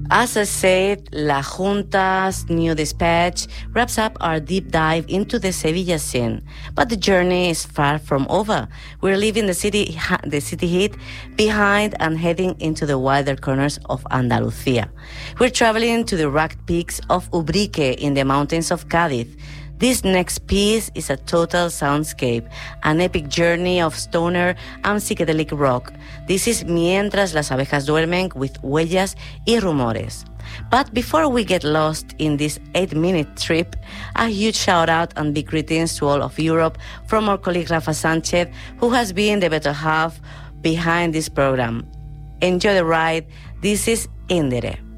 As I said, La Junta's new dispatch wraps up our deep dive into the Sevilla scene. But the journey is far from over. We're leaving the city heat behind and heading into the wilder corners of Andalusia. We're traveling to the rugged peaks of Ubrique in the mountains of Cádiz. This next piece is a total soundscape, an epic journey of stoner and psychedelic rock. This is Mientras las abejas duermen with Huellas y Rumores. But before we get lost in this 8-minute trip, a huge shout out and big greetings to all of Europe from our colleague Rafa Sanchez, who has been the better half behind this program. Enjoy the ride. This is Indere.